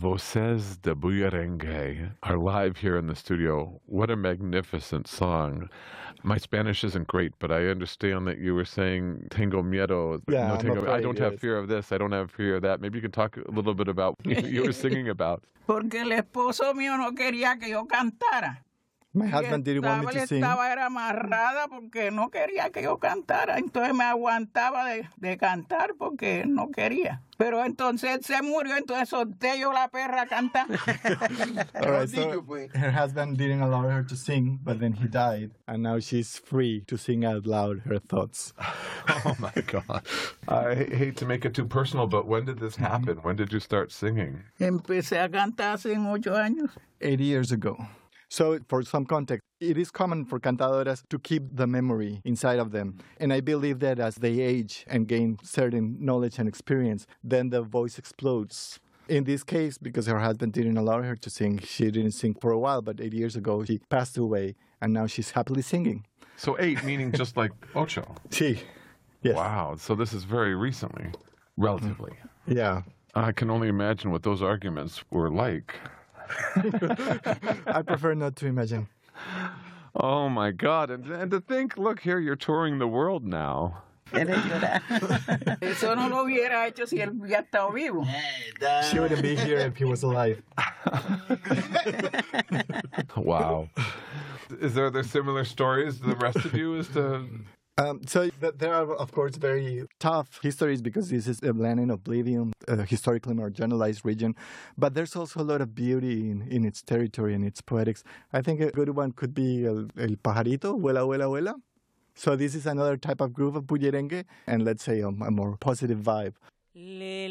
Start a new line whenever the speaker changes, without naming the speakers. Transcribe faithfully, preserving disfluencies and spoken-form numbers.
Voces de Bullerengue are live here in the studio. What a magnificent song. My Spanish isn't great, but I understand that you were saying tengo miedo.
Yeah,
no
I'm
tengo, I
afraid,
don't have
yes.
fear of this, I don't have fear of that. Maybe you can talk a little bit about what you were singing about.
Porque el esposo mío no quería que yo cantara.
My husband didn't want me
Estaba,
to sing.
estaba era amarrada porque no quería que yo cantara. Entonces me aguantaba de, de cantar porque no quería. Pero entonces él se murió, entonces solté yo la perra a cantar.
All right, so her husband didn't allow her to sing, but then he died, and now she's free to sing out loud her thoughts.
Oh my God. I hate to make it too personal, but when did this happen? When did you start singing?
Empecé a cantar hace ocho años.
Eight years ago. So, for some context, it is common for cantadoras to keep the memory inside of them. And I believe that as they age and gain certain knowledge and experience, then the voice explodes. In this case, because her husband didn't allow her to sing, she didn't sing for a while, but eight years ago she passed away, and now she's happily singing.
So eight, meaning just like ocho.
Sí. Yes.
Wow. So this is very recently, relatively.
Yeah.
I can only imagine what those arguments were like.
I prefer not to imagine.
Oh my God. And, and to think, look here, you're touring the world now.
Eso no lo hubiera hecho si él hubiera estado vivo.
She wouldn't be here if he was alive.
Wow. Is there other similar stories to the rest of you as to...
Um, so th- there are, of course, very tough histories because this is a land in oblivion, a historically marginalized region. But there's also a lot of beauty in, in its territory and its poetics. I think a good one could be El, el Pajarito, Vuela, Vuela, Vuela. So this is another type of groove of bullerengue, and let's say a, a more positive vibe.